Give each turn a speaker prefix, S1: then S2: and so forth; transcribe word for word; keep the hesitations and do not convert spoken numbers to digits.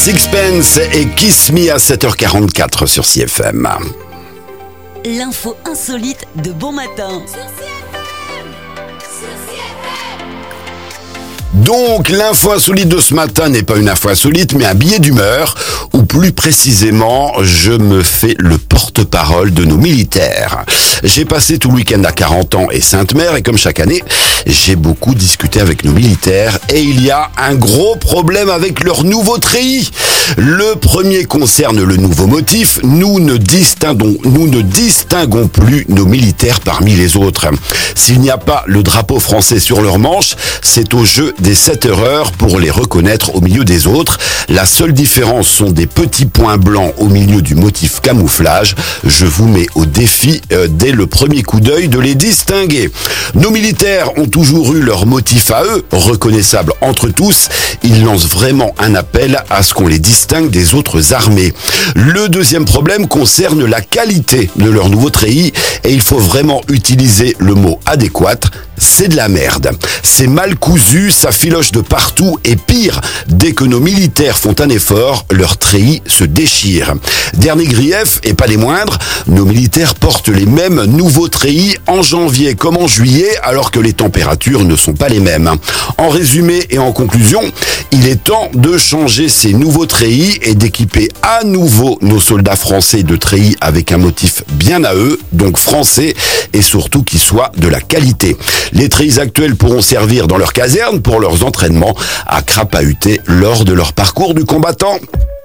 S1: Sixpence et Kiss Me à sept heures quarante-quatre sur C F M.
S2: L'info insolite de bon matin.
S1: Donc, l'info insolite de ce matin n'est pas une info insolite, mais un billet d'humeur, ou plus précisément, je me fais le porte-parole de nos militaires. J'ai passé tout le week-end à Carentan et Sainte-Mère, et comme chaque année, j'ai beaucoup discuté avec nos militaires, et il y a un gros problème avec leur nouveau treillis. Le premier concerne le nouveau motif. Nous ne distinguons, nous ne distinguons plus nos militaires parmi les autres. S'il n'y a pas le drapeau français sur leur manche, c'est au jeu des sept erreurs pour les reconnaître au milieu des autres. La seule différence sont des petits points blancs au milieu du motif camouflage. Je vous mets au défi euh, dès le premier coup d'œil de les distinguer. Nos militaires ont toujours eu leur motif à eux, reconnaissable entre tous. Ils lancent vraiment un appel à ce qu'on les distingue des autres armées. Le deuxième problème concerne la qualité de leur nouveau treillis et il faut vraiment utiliser le mot adéquat. C'est de la merde. C'est mal cousu, ça filoche de partout et pire, dès que nos militaires font un effort, leur treillis se déchire. Dernier grief, et pas les moindres, nos militaires portent les mêmes nouveaux treillis en janvier comme en juillet alors que les températures ne sont pas les mêmes. En résumé et en conclusion, il est temps de changer ces nouveaux treillis et d'équiper à nouveau nos soldats français de treillis avec un motif bien à eux, donc français, et surtout qui soit de la qualité. Les treillis actuels pourront servir dans leur caserne pour leurs entraînements à crapahuter lors de leur parcours du combattant.